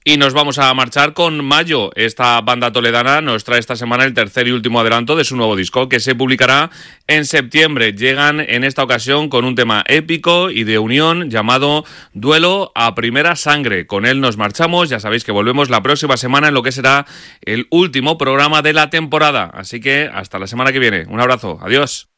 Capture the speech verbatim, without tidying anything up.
Y nos vamos a marchar con Mayo. Esta banda toledana nos trae esta semana el tercer y último adelanto de su nuevo disco, que se publicará en septiembre. Llegan en esta ocasión con un tema épico y de unión llamado Duelo a Primera Sangre. Con él nos marchamos. Ya sabéis que volvemos la próxima semana en lo que será el último programa de la temporada. Así que hasta la semana que viene. Un abrazo. Adiós.